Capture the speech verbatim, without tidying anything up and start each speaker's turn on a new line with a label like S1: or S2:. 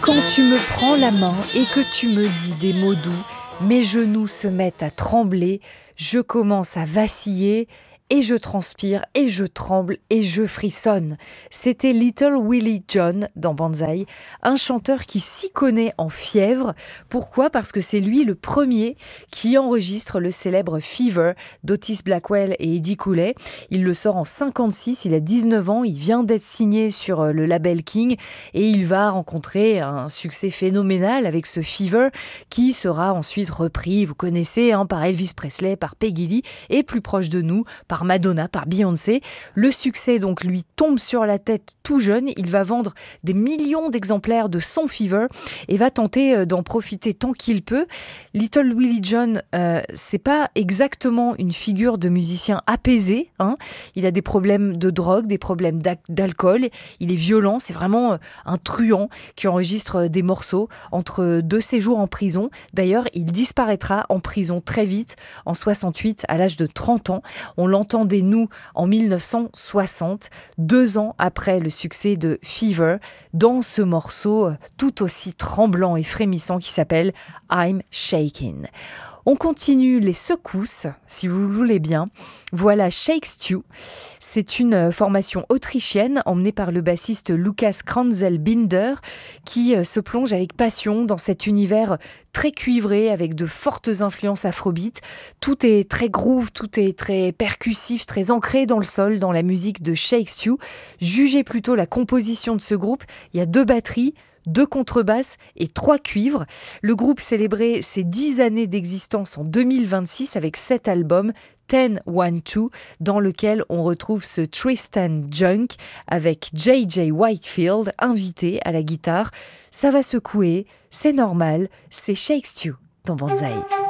S1: Quand tu me prends la main et que tu me dis des mots doux, mes genoux se mettent à trembler, je commence à vaciller et je transpire et je tremble et je frissonne. C'était Little Willie John dans Banzai, un chanteur qui s'y connaît en fièvre. Pourquoi ? Parce que c'est lui le premier qui enregistre le célèbre Fever d'Otis Blackwell et Eddie Cooley. Il le sort en cinquante-six, il a dix-neuf ans, il vient d'être signé sur le label King et il va rencontrer un succès phénoménal avec ce Fever qui sera ensuite repris, vous connaissez, hein, par Elvis Presley, par Peggy Lee et plus proche de nous, par Madonna, par Beyoncé. Le succès donc lui tombe sur la tête tout jeune. Il va vendre des millions d'exemplaires de son Fever et va tenter d'en profiter tant qu'il peut. Little Willie John, euh, c'est pas exactement une figure de musicien apaisé, hein. Il a des problèmes de drogue, des problèmes d'alcool. Il est violent. C'est vraiment un truand qui enregistre des morceaux entre deux séjours en prison. D'ailleurs, il disparaîtra en prison très vite, en soixante-huit, à l'âge de trente ans. On l'entendait-nous en mille neuf cent soixante, deux ans après le succès de Fever, dans ce morceau tout aussi tremblant et frémissant qui s'appelle I'm Shakin'. On continue les secousses, si vous le voulez bien. Voilà Shake Stew. C'est une formation autrichienne emmenée par le bassiste Lukas Kranzel-Binder qui se plonge avec passion dans cet univers très cuivré avec de fortes influences afrobeat. Tout est très groove, tout est très percussif, très ancré dans le sol, dans la musique de Shake Stew. Jugez plutôt la composition de ce groupe. Il y a deux batteries, deux contrebasses et trois cuivres. Le groupe célébrait ses dix années d'existence en deux mille vingt-six avec cet album dix one two dans lequel on retrouve ce Tristan Junk avec J J Whitefield invité à la guitare. Ça va secouer, c'est normal, c'est Shake Stew dans Banzai.